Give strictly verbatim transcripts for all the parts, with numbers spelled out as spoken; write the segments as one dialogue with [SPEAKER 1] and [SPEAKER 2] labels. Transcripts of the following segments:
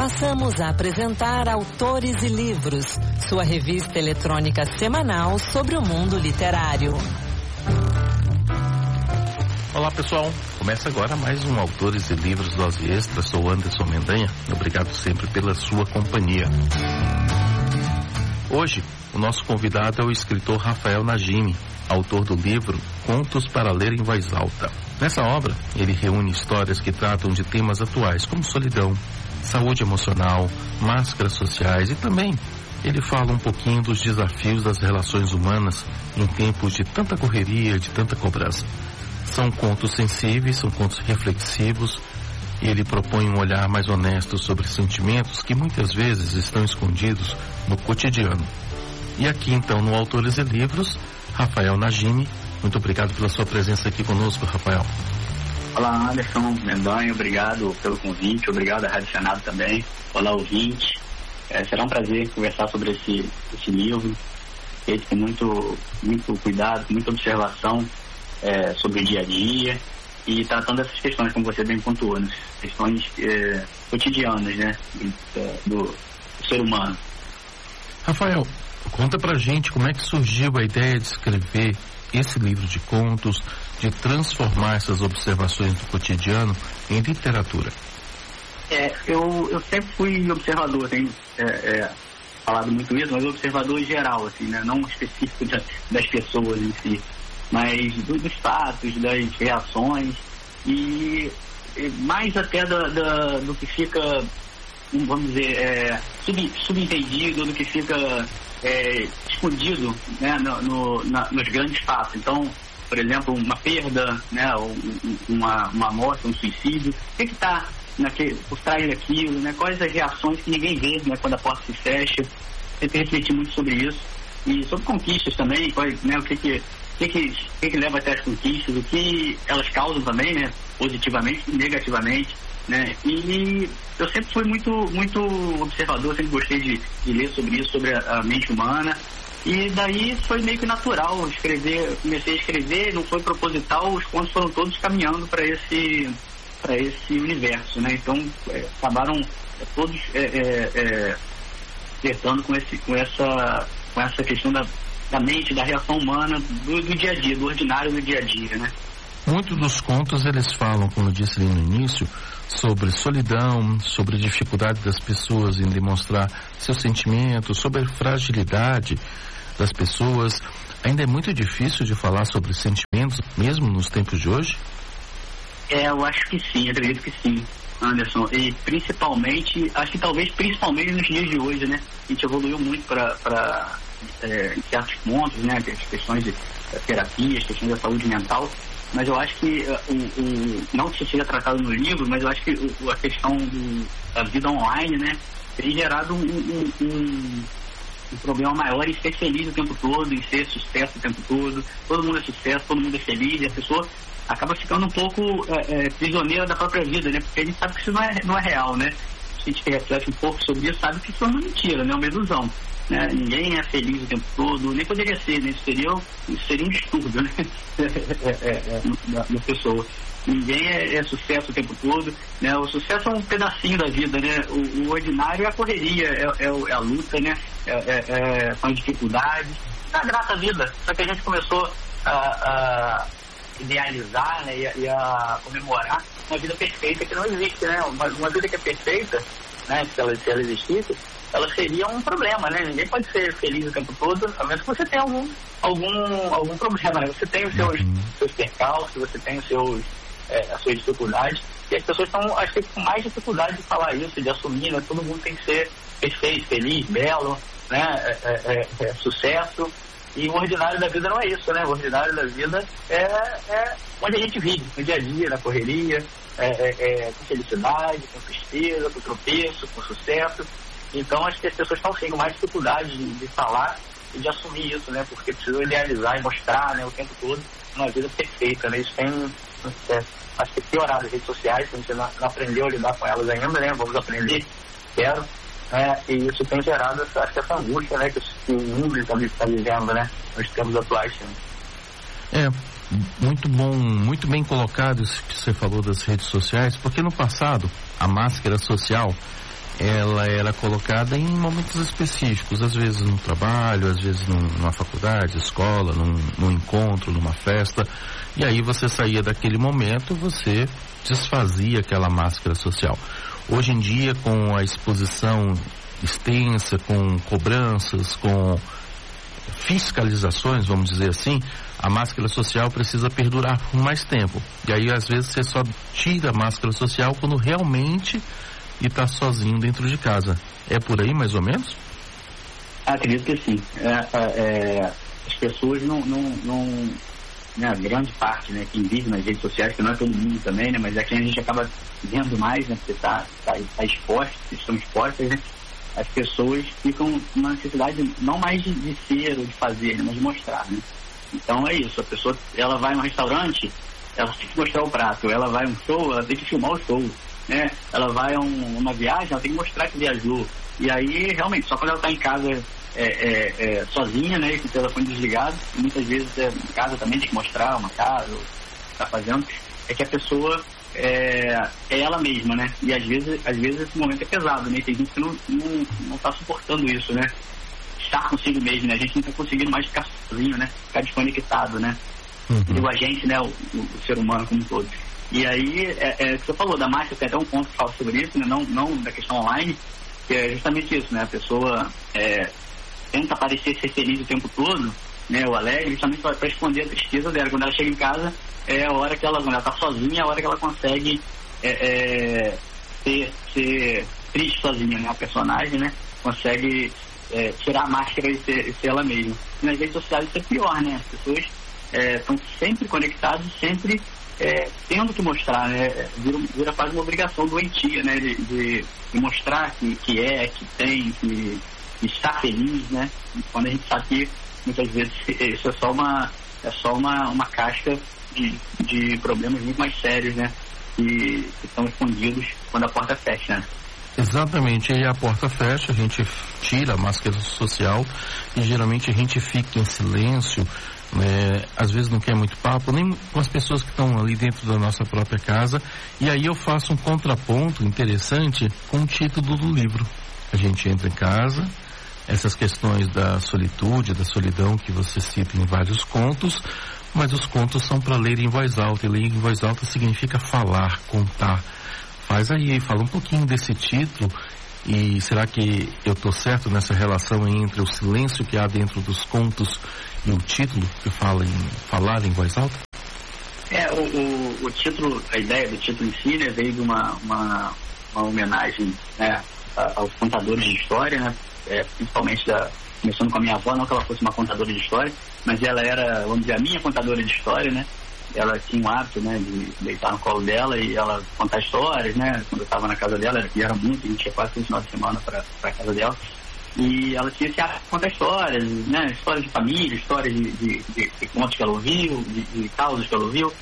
[SPEAKER 1] Passamos a apresentar Autores e Livros, sua revista eletrônica semanal sobre o mundo literário.
[SPEAKER 2] Olá pessoal, começa agora mais um Autores e Livros Dose Extra. Sou Anderson Mendanha, obrigado sempre pela sua companhia. Hoje, o nosso convidado é o escritor Rafael Najimy, autor do livro Contos para Ler em Voz Alta. Nessa obra, ele reúne histórias que tratam de temas atuais como solidão, saúde emocional, máscaras sociais e também ele fala um pouquinho dos desafios das relações humanas em tempos de tanta correria, de tanta cobrança. São contos sensíveis, são contos reflexivos e ele propõe um olhar mais honesto sobre sentimentos que muitas vezes estão escondidos no cotidiano. E aqui então no Autores e Livros, Rafael Najimy. Muito obrigado pela sua presença aqui conosco, Rafael.
[SPEAKER 3] Olá, Anderson Mendanha, obrigado pelo convite, obrigado à Rádio Senado também. Olá, ouvinte. É, será um prazer conversar sobre esse, esse livro, feito com muito, muito cuidado, com muita observação é, sobre o dia a dia e tratando essas questões, como você bem pontuou, né? Questões é, cotidianas, né, do, do ser humano.
[SPEAKER 2] Rafael, conta pra gente como é que surgiu a ideia de escrever esse livro de contos, de transformar essas observações do cotidiano em literatura.
[SPEAKER 3] É, eu, eu sempre fui observador, tenho é, é, falado muito isso, mas observador em geral, assim, né? Não específico de, das pessoas em si, mas do, dos fatos, das reações e, e mais até da, da, do que fica, vamos dizer, é, sub, subentendido, do que fica é, escondido, né, no, no, na, nos grandes fatos. Então, por exemplo, uma perda, né, uma, uma morte, um suicídio, o que está por trás daquilo, né, quais as reações que ninguém vê, né, quando a porta se fecha. Sempre refleti muito sobre isso e sobre conquistas também, quais, né, o que que, que, que, que, que leva até as conquistas, o que elas causam também, né, positivamente e negativamente, né, e eu sempre fui muito, muito observador, sempre gostei de, de ler sobre isso, sobre a, a mente humana. E daí foi meio que natural escrever, comecei a escrever, não foi proposital, os contos foram todos caminhando para esse, para esse universo, né? Então é, acabaram é, todos é, é, é, tratando com, esse, com, essa, com essa questão da, da mente, da reação humana, do, do dia a dia, do ordinário do dia a dia, né?
[SPEAKER 2] Muitos dos contos eles falam, como eu disse ali no início, sobre solidão, sobre a dificuldade das pessoas em demonstrar seus sentimentos, sobre a fragilidade das pessoas. Ainda é muito difícil de falar sobre sentimentos, mesmo nos tempos de hoje?
[SPEAKER 3] É, eu acho que sim, acredito que sim, Anderson. E principalmente, acho que talvez principalmente nos dias de hoje, né? A gente evoluiu muito para é, certos pontos, né? As questões de terapia, as questões da saúde mental. Mas eu acho que, uh, o, o, não que isso seja tratado no livro, mas eu acho que o, a questão do, da vida online, né, tem gerado um, um, um, um problema maior em ser feliz o tempo todo, em ser sucesso o tempo todo. Todo mundo é sucesso, todo mundo é feliz, e a pessoa acaba ficando um pouco é, é, prisioneira da própria vida, né, porque a gente sabe que isso não é, não é real, né. Se a gente reflete um pouco sobre isso, sabe que isso é uma mentira, né, uma ilusão. Né? Ninguém é feliz o tempo todo, nem poderia ser, né? Isso seria, isso seria um distúrbio, né? é, é, é, da, da pessoa. Ninguém é, é sucesso o tempo todo, né? O sucesso é um pedacinho da vida, né? O, o ordinário é a correria, é, é, é a luta, né? É, é, é, são dificuldades. Dá graça à vida, só que a gente começou a, a idealizar, né? E a, e a comemorar uma vida perfeita que não existe, né? Uma, uma vida que é perfeita, né? Se ela, se ela existisse, ela seria um problema, né? Ninguém pode ser feliz o tempo todo, a menos que você tenha algum, algum, algum problema, né? Você tem os seus, seus percalços, você tem os seus, é, as suas dificuldades, e as pessoas estão, acho que, com mais dificuldade de falar isso, de assumir, né? Todo mundo tem que ser perfeito, feliz, belo, né? É, é, é, sucesso, e o ordinário da vida não é isso, né? O ordinário da vida é, é onde a gente vive, no dia a dia, na correria, é, é, é, com felicidade, com tristeza, com tropeço, com sucesso. Então, acho que as pessoas estão tendo mais dificuldade de, de falar e de assumir isso, né? Porque precisam idealizar e mostrar, né, o tempo todo uma vida perfeita, né? Isso tem, é, acho que piorado as redes sociais, a gente não, não aprendeu a lidar com elas ainda, né? Vamos aprender, quero. É, e isso tem gerado, acho que essa angústia, né? Que, que o mundo está tá vivendo, né? Nos tempos atuais. Né?
[SPEAKER 2] É, muito bom, muito bem colocado isso que você falou das redes sociais, porque no passado, a máscara social ela era colocada em momentos específicos, às vezes no trabalho, às vezes num, numa faculdade, escola, num, num encontro, numa festa, e aí você saía daquele momento, você desfazia aquela máscara social. Hoje em dia, com a exposição extensa, com cobranças, com fiscalizações, vamos dizer assim, a máscara social precisa perdurar por mais tempo. E aí, às vezes, você só tira a máscara social quando realmente está sozinho dentro de casa. É por aí, mais ou menos?
[SPEAKER 3] Acredito que sim. É, é, as pessoas não... não, não né, a grande parte, né, quem vive nas redes sociais, que não é todo mundo também, né, mas é quem a gente acaba vendo mais, né, porque está tá, tá exposto, estão expostas, né, as pessoas ficam numa necessidade não mais de, de ser ou de fazer, né, mas de mostrar, né. Então é isso, a pessoa, ela vai num restaurante, ela tem que mostrar o prato, ela vai a um show, ela tem que filmar o show, né, ela vai a um, uma viagem, ela tem que mostrar que viajou, e aí realmente, só quando ela está em casa É, é, é, sozinha, né, com o telefone desligado, e muitas vezes é, em casa também tem que mostrar uma casa, ou tá fazendo, é que a pessoa é, é ela mesma, né, e às vezes, às vezes esse momento é pesado, né, tem gente que não, não, não tá suportando isso, né, estar consigo mesmo, né, a gente não tá conseguindo mais ficar sozinho, né, ficar desconectado, né, uhum. Digo a gente, né, o, o, o ser humano como um todo. E aí, é, é, você falou da máscara, tem até um ponto que fala sobre isso, né, não, não da questão online, que é justamente isso, né, a pessoa é, tenta parecer ser feliz o tempo todo, né, o alegre, justamente para esconder a tristeza dela. Quando ela chega em casa, é a hora que ela, quando ela tá sozinha, é a hora que ela consegue é, é, ser, ser triste sozinha, né, a personagem, né, consegue é, tirar a máscara e ser, e ser ela mesma. E nas redes sociais isso é pior, né, as pessoas estão é, sempre conectadas, sempre é, tendo que mostrar, né, vira, vira quase uma obrigação doentia, né, de, de, de mostrar que, que é, que tem, que estar feliz, né? Quando a gente sabe que muitas vezes isso é só uma, é só uma, uma casca de, de problemas muito mais sérios, né? Que, que estão escondidos quando a porta fecha, né?
[SPEAKER 2] Exatamente, aí a porta fecha, a gente tira a máscara social e geralmente a gente fica em silêncio, né? Às vezes não quer muito papo, nem com as pessoas que estão ali dentro da nossa própria casa, e aí eu faço um contraponto interessante com o título do livro. A gente entra em casa, essas questões da solitude, da solidão que você cita em vários contos, mas os contos são para ler em voz alta, e ler em voz alta significa falar, contar. Faz aí, fala um pouquinho desse título, e será que eu estou certo nessa relação entre o silêncio que há dentro dos contos e o título que fala em falar em voz alta?
[SPEAKER 3] É, o, o, o título, a ideia do título em si, né, veio de uma, uma, uma homenagem, né, aos contadores de história, né? É, principalmente da, começando com a minha avó, não que ela fosse uma contadora de história, mas ela era, vamos dizer, a minha contadora de história, né? Ela tinha o hábito, né, de deitar no colo dela e ela contar histórias, né? Quando eu estava na casa dela, e era muito, a gente ia quase todo final de semana para a casa dela, e ela tinha esse hábito de contar histórias, né? Histórias de família, histórias de, de, de, de contos que ela ouviu, de, de causas que ela ouviu.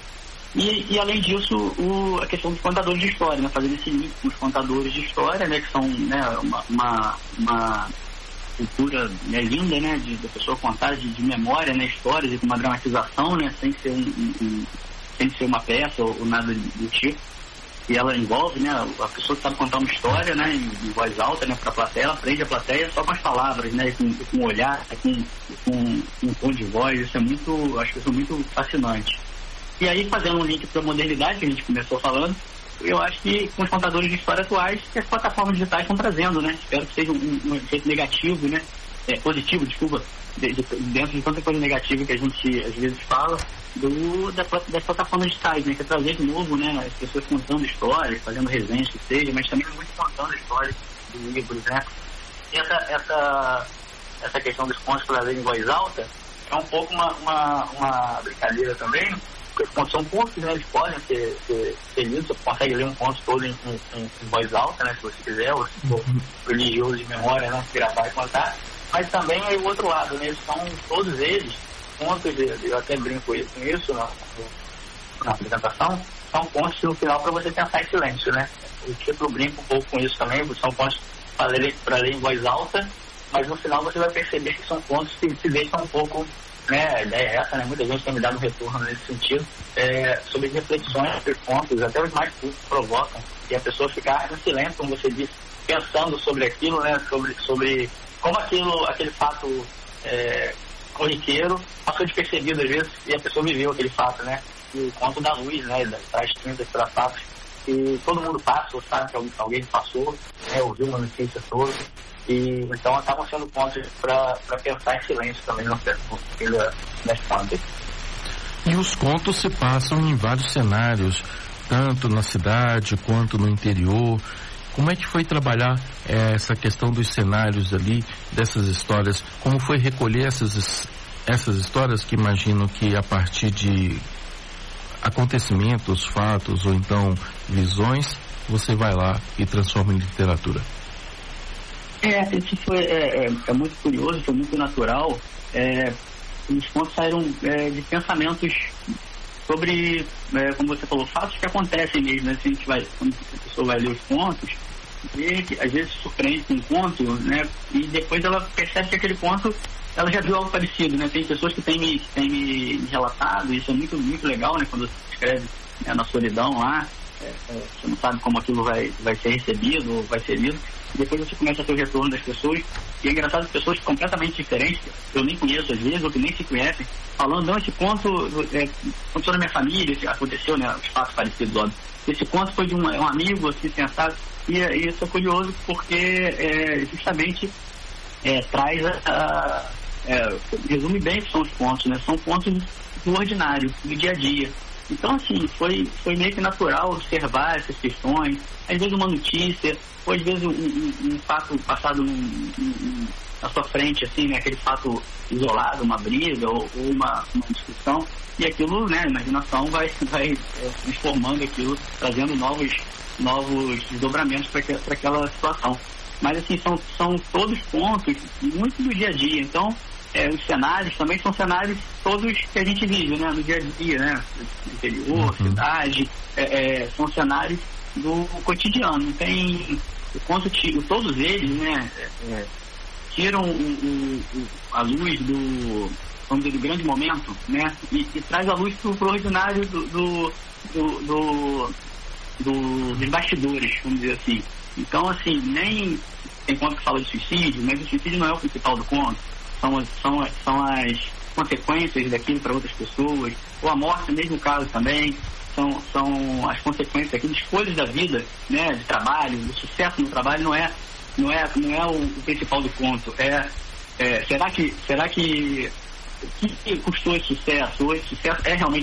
[SPEAKER 3] E, e além disso, o, a questão dos contadores de história, né? Fazendo esse link com os contadores de história, né? Que são, né, uma, uma, uma cultura, né, linda, né? De, de pessoa contar de, de memória, né? Histórias e com uma dramatização, né? Sem ser, um, um, um, sem ser uma peça ou, ou nada do tipo. E ela envolve, né? A pessoa que sabe contar uma história, né? Em, em voz alta, né? Para a plateia, ela aprende a plateia só com as palavras, né? E com, com o olhar, com, com, com um tom de voz. Isso é muito, acho que isso é muito fascinante. E aí, fazendo um link para a modernidade, que a gente começou falando, eu acho que com os contadores de história atuais, que as plataformas digitais estão trazendo, né? Espero que seja um, um efeito negativo, né? É, positivo, desculpa, de, de, dentro de tanta coisa negativa que a gente às vezes fala, do, da, das plataformas digitais, né? Que é trazer de novo, né? As pessoas contando histórias, fazendo resenhas que seja, mas também muito contando histórias de livros, né? E essa, essa, essa questão dos contos para ler em voz alta é um pouco uma, uma, uma brincadeira também. Porque os contos são curtos, né? Eles podem ser, ser, ser lidos, você consegue ler um conto todo em, em, em voz alta, né? Se você quiser, ou se for religioso de memória, né? Gravar e contar. Mas também é o outro lado, né? São todos eles contos, eu até brinco com isso na, na apresentação, são contos no final para você pensar em silêncio, né? O título brinca um pouco com isso também, são contos para ler, para ler em voz alta, mas no final você vai perceber que são contos que se deixam um pouco, né, a ideia é essa, né? Muita gente tem me dado um retorno nesse sentido, é, sobre reflexões sobre contos, até os mais curtos provocam, e a pessoa ficar em silêncio, como você disse, pensando sobre aquilo, né? Sobre, sobre como aquilo, aquele fato é, corriqueiro passou despercebido às vezes e a pessoa viveu aquele fato, né? E o conto da luz, né? Das trinta fatos que todo mundo passa, ou sabe que alguém, alguém passou, né? Ouviu uma notícia toda. E então acabam sendo pontos para pensar em silêncio também no fim das contas.
[SPEAKER 2] E os contos se passam em vários cenários, tanto na cidade quanto no interior. Como é que foi trabalhar eh, essa questão dos cenários ali, dessas histórias? Como foi recolher essas, essas histórias que imagino que a partir de acontecimentos, fatos ou então visões, você vai lá e transforma em literatura?
[SPEAKER 3] É, isso foi, é, é, é muito curioso, foi muito natural. É, os contos saíram é, de pensamentos sobre, é, como você falou, fatos que acontecem mesmo, né? Se a gente vai, quando a pessoa vai ler os contos, vê que às vezes se surpreende com um conto, né? E depois ela percebe que aquele conto, ela já viu algo parecido, né? Tem pessoas que têm me, têm me relatado, e isso é muito, muito legal, né? Quando você escreve, né, na solidão lá, é, é, você não sabe como aquilo vai, vai ser recebido ou vai ser lido. Depois você começa a ter o retorno das pessoas, e é engraçado que pessoas completamente diferentes, eu nem conheço às vezes, ou que nem se conhecem, falando, não, esse conto é, aconteceu na minha família, aconteceu, né, os fatos parecidos, óbvio. Esse conto foi de um, um amigo, assim, pensado, e, e isso é curioso porque é, justamente é, traz a, a é, resume bem o que são os contos, né, são contos do ordinário, do dia a dia. Então, assim, foi, foi meio que natural observar essas questões, às vezes uma notícia, ou às vezes um, um, um fato passado um, um, na sua frente, assim, né, aquele fato isolado, uma briga ou, ou uma, uma discussão, e aquilo, né, a imaginação vai, vai é, transformando aquilo, trazendo novos, novos desdobramentos para aquela situação. Mas, assim, são, são todos pontos muito do dia a dia, então... É, os cenários também são cenários todos que a gente vive, né, no dia a dia, né, interior, uhum. cidade, é, é, são cenários do cotidiano. Não tem, o conto, todos eles, né, é, tiram o, o, o, a luz do, vamos dizer, do grande momento, né, e, e traz a luz pro, pro ordinário do, do, do, do, do, dos bastidores, vamos dizer assim. Então, assim, nem tem conto que fala de suicídio, mas o suicídio não é o principal do conto. São, são, são as consequências daquilo para outras pessoas, ou a morte, no mesmo caso também, são, são as consequências daquilo, escolhas da vida, né, de trabalho, o sucesso no trabalho não é, não é, não é o, o principal do conto. É, é, será que, será que o que custou esse sucesso? Ou esse sucesso é realmente